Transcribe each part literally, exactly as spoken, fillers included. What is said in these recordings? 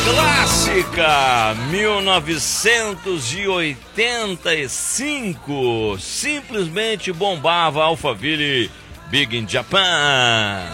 Clássica mil novecentos e oitenta e cinco, simplesmente bombava Alphaville, Big in Japan.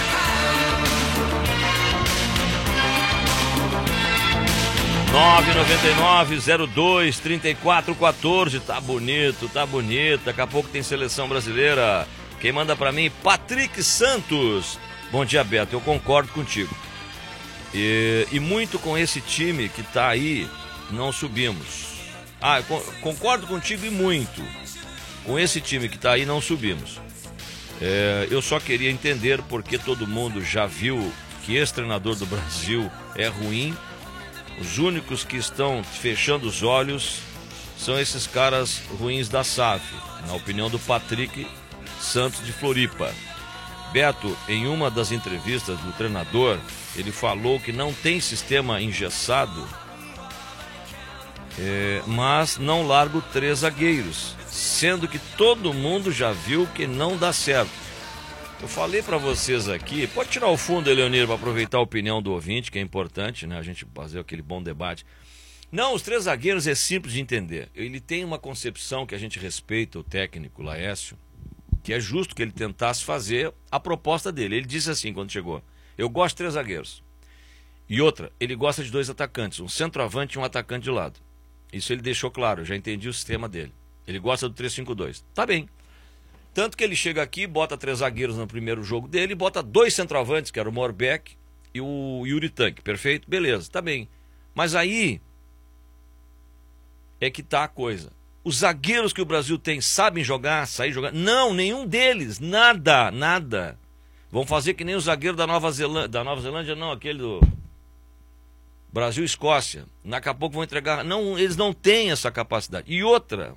nove nove nove, zero dois, três quatro um quatro, tá bonito, tá bonito, daqui a pouco tem seleção brasileira. Quem manda pra mim? Patrick Santos. Bom dia, Beto, eu concordo contigo. E, e muito com esse time que tá aí, não subimos. Ah, eu concordo contigo e muito. Com esse time que tá aí, não subimos. É, eu só queria entender porque todo mundo já viu que esse treinador do Brasil é ruim. Os únicos que estão fechando os olhos são esses caras ruins da S A F, na opinião do Patrick Santos de Floripa. Beto, em uma das entrevistas do treinador, ele falou que não tem sistema engessado, é, mas não larga três zagueiros, sendo que todo mundo já viu que não dá certo. Eu falei para vocês aqui, pode tirar o fundo, Eleonir, para aproveitar a opinião do ouvinte, que é importante, né? A gente fazer aquele bom debate. Não, os três zagueiros é simples de entender. Ele tem uma concepção que a gente respeita, o técnico Laércio, que é justo que ele tentasse fazer a proposta dele. Ele disse assim quando chegou: eu gosto de três zagueiros. E outra, ele gosta de dois atacantes, um centroavante e um atacante de lado. Isso ele deixou claro, eu já entendi o sistema dele. Ele gosta do três cinco dois. Tá bem. Tanto que ele chega aqui, bota três zagueiros no primeiro jogo dele e bota dois centroavantes, que era o Morbeck e o Yuri Tanque. Perfeito? Beleza, tá bem. Mas aí é que tá a coisa. Os zagueiros que o Brasil tem sabem jogar, sair jogando? Não, nenhum deles. Nada, nada. Vão fazer que nem o zagueiro da Nova Zelândia. Da Nova Zelândia não, aquele do Brasil e Escócia. Daqui a pouco vão entregar. Não, eles não têm essa capacidade. E outra,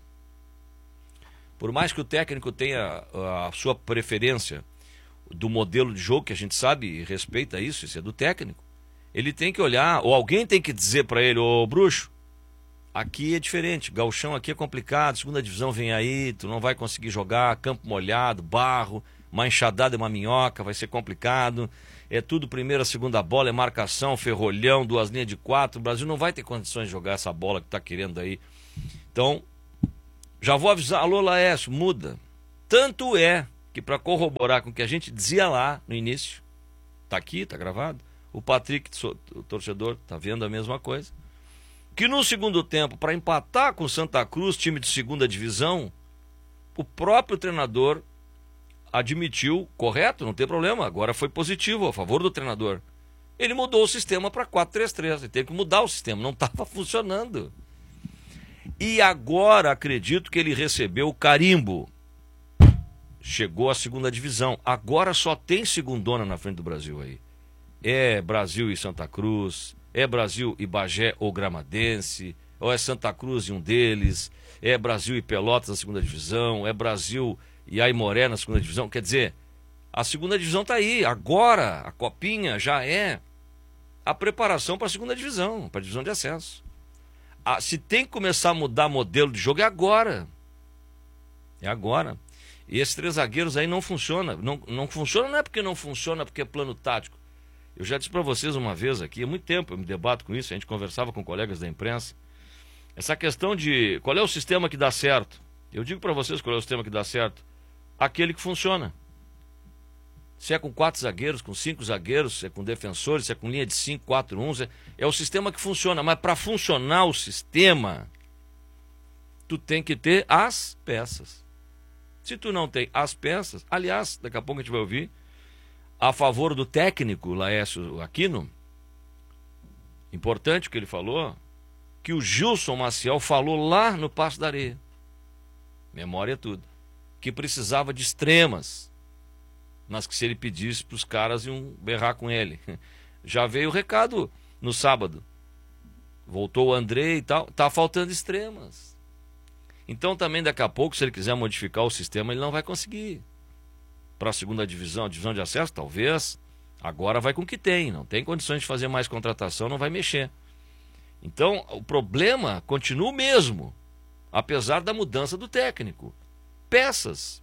por mais que o técnico tenha a sua preferência do modelo de jogo, que a gente sabe e respeita isso, isso é do técnico, ele tem que olhar, ou alguém tem que dizer para ele: ô bruxo, aqui é diferente, gauchão aqui é complicado, segunda divisão vem aí, tu não vai conseguir jogar, campo molhado, barro, uma enxadada e uma minhoca, vai ser complicado, é tudo primeira, segunda bola, é marcação, ferrolhão, duas linhas de quatro, o Brasil não vai ter condições de jogar essa bola que tá querendo aí. Então, já vou avisar, alô Laércio, muda. Tanto é que, para corroborar com o que a gente dizia lá no início, tá aqui, tá gravado, o Patrick, o torcedor, tá vendo a mesma coisa, que no segundo tempo, para empatar com o Santa Cruz, time de segunda divisão, o próprio treinador admitiu, correto, não tem problema, agora foi positivo a favor do treinador. Ele mudou o sistema para quatro três três, ele teve que mudar o sistema, não estava funcionando. E agora acredito que ele recebeu o carimbo. Chegou à segunda divisão. Agora só tem segundona na frente do Brasil aí. É Brasil e Santa Cruz, é Brasil e Bagé ou Gramadense, ou é Santa Cruz e um deles, é Brasil e Pelotas na segunda divisão, é Brasil e Aimoré na segunda divisão. Quer dizer, a segunda divisão está aí. Agora a copinha já é a preparação para a segunda divisão, para a divisão de acesso. Ah, se tem que começar a mudar modelo de jogo, é agora. É agora. E esses três zagueiros aí não funciona. Não, não funciona não é porque não funciona, porque é plano tático. Eu já disse para vocês uma vez aqui, há muito tempo eu me debato com isso, a gente conversava com colegas da imprensa. Essa questão de qual é o sistema que dá certo. Eu digo para vocês qual é o sistema que dá certo. Aquele que funciona. Se é com quatro zagueiros, com cinco zagueiros, se é com defensores, se é com linha de cinco, quatro, um, é o sistema que funciona. Mas para funcionar o sistema, tu tem que ter as peças. Se tu não tem as peças, aliás, daqui a pouco a gente vai ouvir, a favor do técnico Laércio Aquino, importante o que ele falou, que o Gilson Maciel falou lá no Passo da Areia, memória é tudo, que precisava de extremas, mas que se ele pedisse para os caras iam berrar com ele. Já veio o recado no sábado. Voltou o André e tal. Tá faltando extremas. Então também daqui a pouco, se ele quiser modificar o sistema, ele não vai conseguir. Para a segunda divisão, a divisão de acesso, talvez. Agora vai com o que tem. Não tem condições de fazer mais contratação, não vai mexer. Então o problema continua o mesmo, apesar da mudança do técnico. Peças.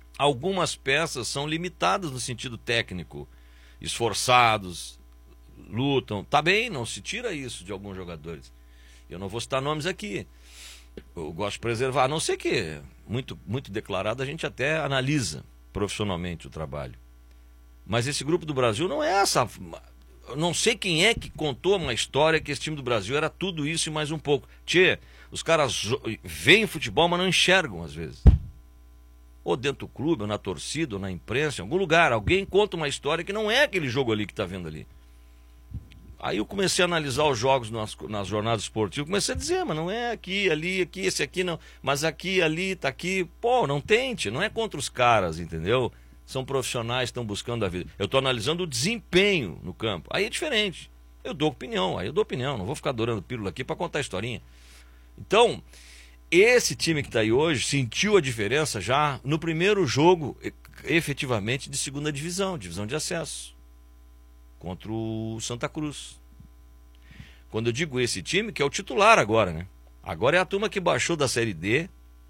Algumas peças são limitadas no sentido técnico, esforçados, lutam. Tá bem, não se tira isso de alguns jogadores. Eu não vou citar nomes aqui. Eu gosto de preservar, a não ser que muito, muito declarado, a gente até analisa profissionalmente o trabalho. Mas esse grupo do Brasil não é essa... Eu não sei quem é que contou uma história que esse time do Brasil era tudo isso e mais um pouco. Tchê, os caras veem futebol, mas não enxergam às vezes. Ou dentro do clube, ou na torcida, ou na imprensa, em algum lugar. Alguém conta uma história que não é aquele jogo ali que está vendo ali. Aí eu comecei a analisar os jogos nas, nas jornadas esportivas, comecei a dizer, mas não é aqui, ali, aqui, esse aqui não, mas aqui, ali, tá aqui. Pô, não tente, não é contra os caras, entendeu? São profissionais, estão buscando a vida. Eu estou analisando o desempenho no campo. Aí é diferente. Eu dou opinião, aí eu dou opinião, não vou ficar adorando pílula aqui para contar a historinha. Então, esse time que está aí hoje sentiu a diferença já no primeiro jogo, efetivamente, de segunda divisão, divisão de acesso, contra o Santa Cruz. Quando eu digo esse time, que é o titular agora, né? Agora é a turma que baixou da Série D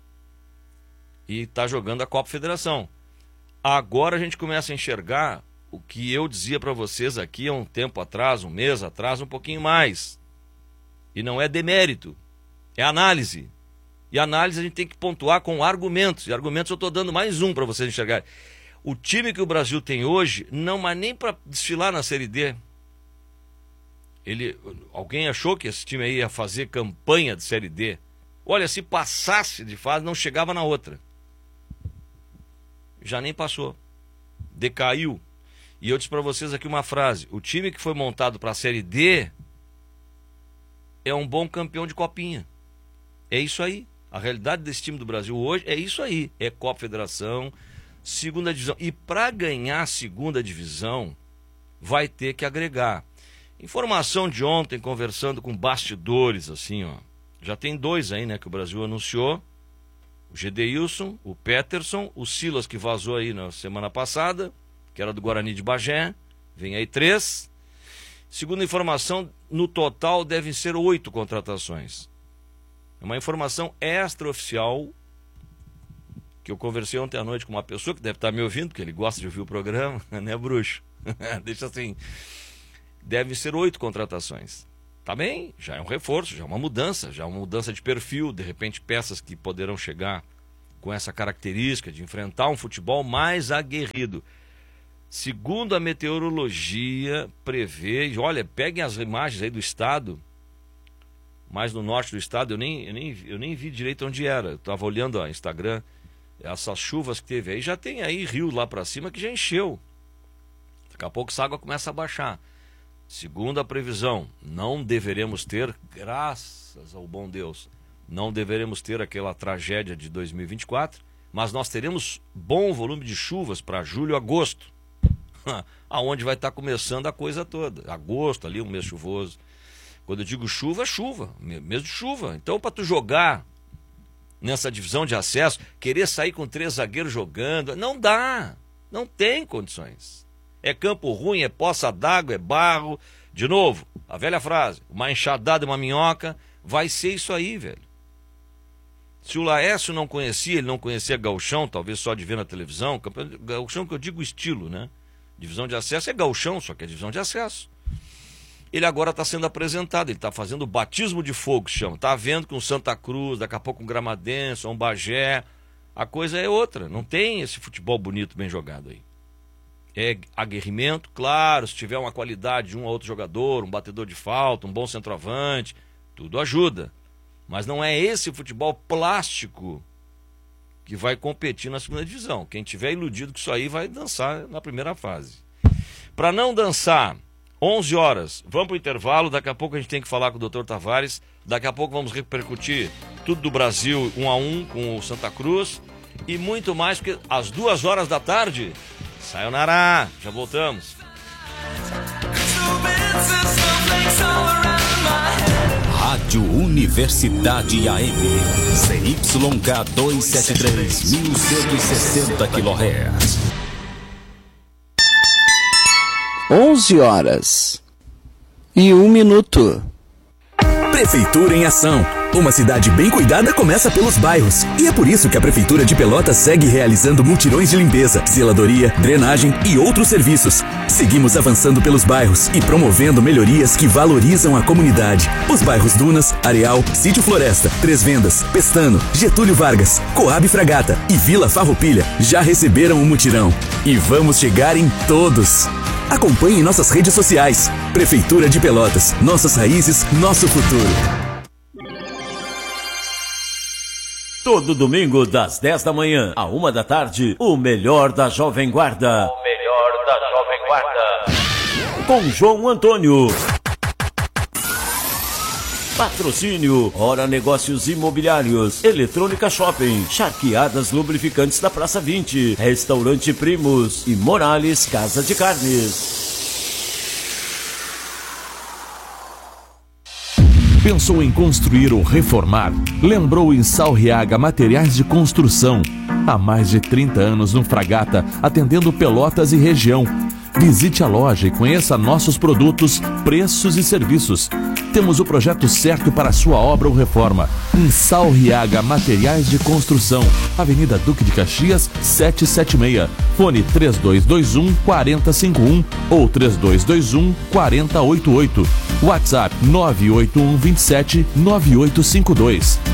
e está jogando a Copa Federação. Agora a gente começa a enxergar o que eu dizia para vocês aqui há um tempo atrás, um mês atrás, um pouquinho mais. E não é demérito, é análise. E análise a gente tem que pontuar com argumentos. E argumentos eu estou dando mais um para vocês enxergarem. O time que o Brasil tem hoje, não mas nem para desfilar na Série D. Ele, alguém achou que esse time aí ia fazer campanha de Série D. Olha, se passasse de fase, não chegava na outra. Já nem passou. Decaiu. E eu disse para vocês aqui uma frase. O time que foi montado para a Série D é um bom campeão de copinha. É isso aí. A realidade desse time do Brasil hoje é isso aí. É Copa Federação, segunda divisão. E para ganhar a segunda divisão, vai ter que agregar. Informação de ontem, conversando com bastidores, assim, ó. Já tem dois aí, né, que o Brasil anunciou. O Gedeilson, o Peterson, o Silas, que vazou aí na semana passada, que era do Guarani de Bagé. Vem aí três. Segundo informação, no total devem ser oito contratações. É uma informação extraoficial que eu conversei ontem à noite com uma pessoa que deve estar me ouvindo, porque ele gosta de ouvir o programa, né, bruxo? Deixa assim. Devem ser oito contratações. Tá bem? Já é um reforço, já é uma mudança, já é uma mudança de perfil, de repente peças que poderão chegar com essa característica de enfrentar um futebol mais aguerrido. Segundo a meteorologia, prevê, olha, peguem as imagens aí do estado, mais no norte do estado, eu nem, eu nem, eu nem vi direito onde era, eu estava olhando o Instagram, essas chuvas que teve aí, já tem aí rio lá para cima que já encheu. Daqui a pouco essa água começa a baixar. Segundo a previsão, não deveremos ter, graças ao bom Deus, não deveremos ter aquela tragédia de dois mil e vinte e quatro, mas nós teremos bom volume de chuvas para julho e agosto, aonde vai estar começando a coisa toda. Agosto, ali um mês chuvoso. Quando eu digo chuva, é chuva, mês de chuva. Então, para tu jogar nessa divisão de acesso, querer sair com três zagueiros jogando, não dá, não tem condições. É campo ruim, é poça d'água, é barro. De novo, a velha frase, uma enxadada e uma minhoca, vai ser isso aí, velho. Se o Laércio não conhecia, ele não conhecia gauchão, talvez só de ver na televisão, gauchão que eu digo estilo, né? Divisão de acesso é gauchão, só que é divisão de acesso. Ele agora está sendo apresentado, ele está fazendo o batismo de fogo, que chama. Está vendo com Santa Cruz, daqui a pouco um Gramadense, um Bagé. A coisa é outra, não tem esse futebol bonito, bem jogado aí. É aguerrimento, claro, se tiver uma qualidade de um ou outro jogador, um batedor de falta, um bom centroavante, tudo ajuda. Mas não é esse futebol plástico que vai competir na segunda divisão. Quem tiver iludido com isso aí vai dançar na primeira fase. Para não dançar, onze horas, vamos para o intervalo, daqui a pouco a gente tem que falar com o doutor Tavares, daqui a pouco vamos repercutir tudo do Brasil um a um com o Santa Cruz e muito mais, porque às duas horas da tarde... Sayonara, já voltamos. Rádio Universidade A M, C Y K duzentos e setenta e três, mil cento e sessenta quilohertz. onze horas e um minuto. Prefeitura em Ação. Uma cidade bem cuidada começa pelos bairros. E é por isso que a Prefeitura de Pelotas segue realizando mutirões de limpeza, zeladoria, drenagem e outros serviços. Seguimos avançando pelos bairros e promovendo melhorias que valorizam a comunidade. Os bairros Dunas, Areal, Sítio Floresta, Três Vendas, Pestano, Getúlio Vargas, Coab Fragata e Vila Farroupilha já receberam o mutirão. E vamos chegar em todos. Acompanhe nossas redes sociais. Prefeitura de Pelotas. Nossas raízes, nosso futuro. Todo domingo, das dez da manhã à uma da tarde, o melhor da Jovem Guarda. O melhor da Jovem Guarda. Com João Antônio. Patrocínio, Hora Negócios Imobiliários, Eletrônica Shopping, Charqueadas Lubrificantes da Praça vinte, Restaurante Primos e Morales Casa de Carnes. Pensou em construir ou reformar? Lembrou em Salriaga Materiais de Construção. Há mais de trinta anos no Fragata, atendendo Pelotas e região. Visite a loja e conheça nossos produtos, preços e serviços. Temos o projeto certo para a sua obra ou reforma. Em Salriaga Materiais de Construção, Avenida Duque de Caxias, setecentos e setenta e seis. Fone três dois dois um, quatro zero cinco um ou três dois dois um, quatro zero oito oito. WhatsApp nove oito um, dois sete, nove oito cinco dois.